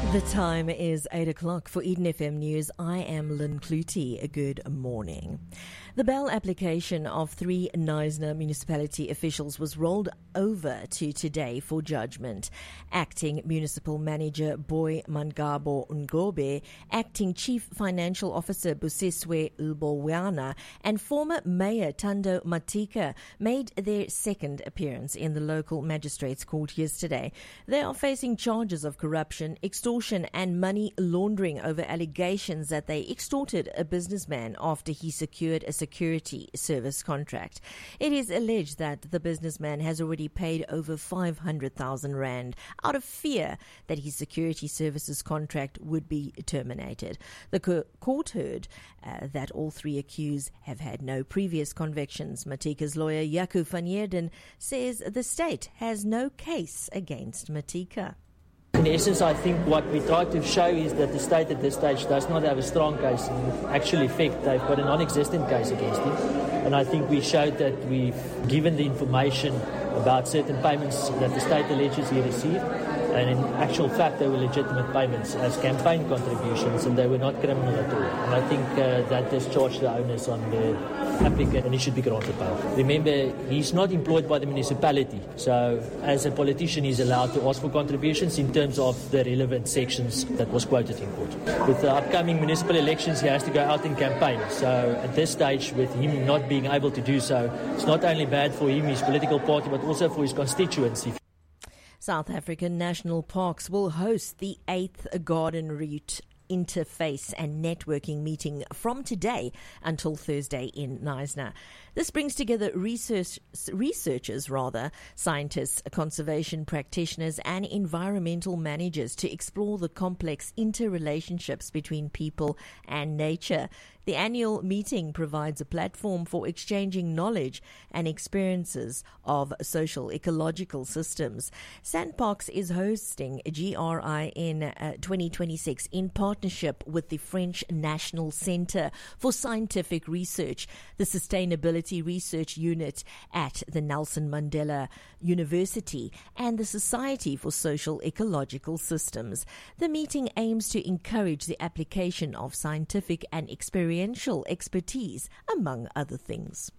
The time is 8 o'clock for Eden FM News. I am Lynn Clutie. Good morning. The bail application of 3 Knysna municipality officials was rolled over to today for judgment. Acting Municipal Manager Boy Mangabo Ngobe, Acting Chief Financial Officer Busiswe Lbowana, and former Mayor Tando Matika made their second appearance in the local magistrates' court yesterday. They are facing charges of corruption, extortion and money laundering over allegations that they extorted a businessman after he secured a security service contract. It is alleged that the businessman has already paid over 500,000 rand out of fear that his security services contract would be terminated. The court heard that all 3 accused have had no previous convictions. Matika's lawyer Jaco van Heerden says the state has no case against Matika. In essence, I think what we try to show is that the state at this stage does not have a strong case. In actual effect, they've got a non-existent case against him. And I think we showed that we've given the information about certain payments that the state alleges he received. And in actual fact, they were legitimate payments as campaign contributions, and they were not criminal at all. And I think that discharged the onus on the applicant, and he should be granted bail. Remember, he's not employed by the municipality, so as a politician, he's allowed to ask for contributions in terms of the relevant sections that was quoted in court. With the upcoming municipal elections, he has to go out and campaign. So at this stage, with him not being able to do so, it's not only bad for him, his political party, but also for his constituency. South African National Parks will host the 8th Garden Route interface and networking meeting from today until Thursday in Knysna. This brings together researchers, scientists, conservation practitioners and environmental managers to explore the complex interrelationships between people and nature. The annual meeting provides a platform for exchanging knowledge and experiences of social ecological systems. SANParks is hosting GRI in 2026 in partnership with the French National Centre for Scientific Research, the Sustainability Research Unit at the Nelson Mandela University, and the Society for Social Ecological Systems. The meeting aims to encourage the application of scientific and experiential expertise, among other things.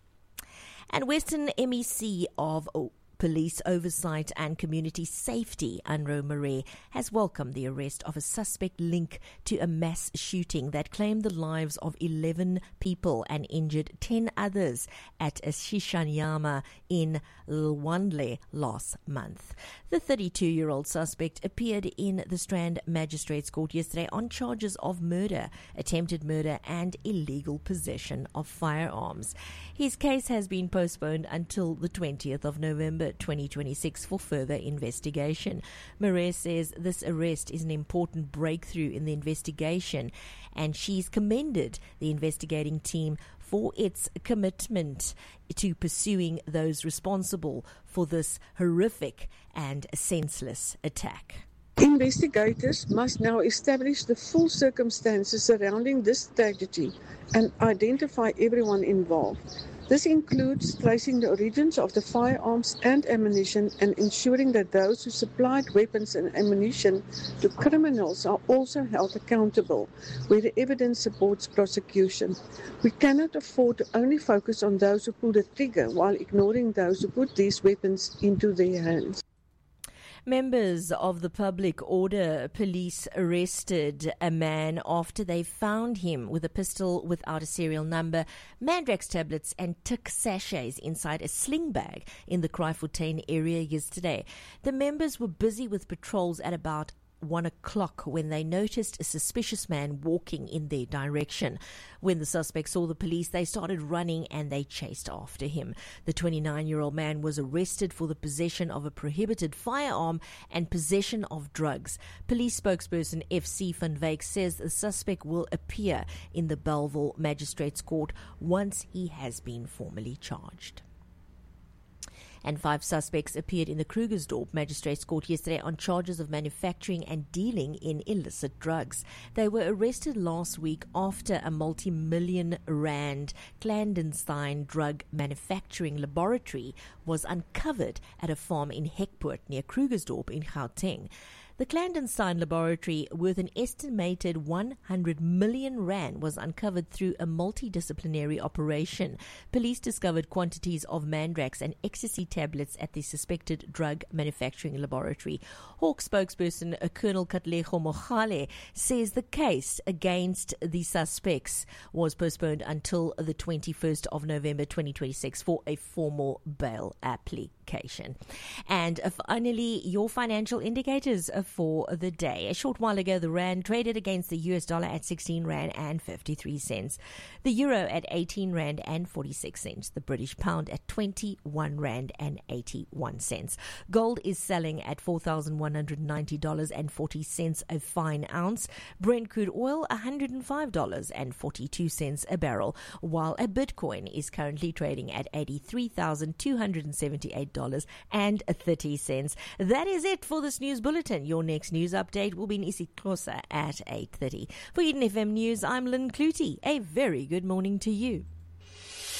And Western MEC of Police Oversight and Community Safety, Anro Marais, has welcomed the arrest of a suspect linked to a mass shooting that claimed the lives of 11 people and injured 10 others at a Shishanyama in Lwandle last month. The 32-year-old suspect appeared in the Strand Magistrates Court yesterday on charges of murder, attempted murder and illegal possession of firearms. His case has been postponed until the 20th of November 2026 for further investigation. Marais says this arrest is an important breakthrough in the investigation, and she's commended the investigating team for its commitment to pursuing those responsible for this horrific and senseless attack. Investigators must now establish the full circumstances surrounding this tragedy and identify everyone involved. This includes tracing the origins of the firearms and ammunition and ensuring that those who supplied weapons and ammunition to criminals are also held accountable where the evidence supports prosecution. We cannot afford to only focus on those who pulled the trigger while ignoring those who put these weapons into their hands. Members of the Public Order Police arrested a man after they found him with a pistol without a serial number, Mandrax tablets and tick sachets inside a sling bag in the Kraaifontein area yesterday. The members were busy with patrols at about 1 o'clock when they noticed a suspicious man walking in their direction. When the suspect saw the police, they started running and they chased after him. The 29-year-old man was arrested for the possession of a prohibited firearm and possession of drugs. Police spokesperson FC van Wyk says the suspect will appear in the Bellville Magistrates Court once he has been formally charged. And 5 suspects appeared in the Krugersdorp Magistrates Court yesterday on charges of manufacturing and dealing in illicit drugs. They were arrested last week after a multi-million rand clandestine drug manufacturing laboratory was uncovered at a farm in Hekpoort near Krugersdorp in Gauteng. The clandestine laboratory worth an estimated 100 million rand was uncovered through a multidisciplinary operation. Police discovered quantities of Mandrax and ecstasy tablets at the suspected drug manufacturing laboratory. Hawk spokesperson Colonel Katlego Mogale says the case against the suspects was postponed until the 21st of November 2026 for a formal bail application. And finally, your financial indicators for the day. A short while ago, the rand traded against the US dollar at 16 rand and 53 cents. The euro at 18 rand and 46 cents. The British pound at 21 rand and 81 cents. Gold is selling at $4,190.40 a fine ounce. Brent crude oil $105.42 a barrel, while a Bitcoin is currently trading at $83,278.30. That is it for this news bulletin. Your next news update will be in isiXhosa at 8:30. For Eden FM News, I'm Lynn Clutie. A very good morning to you.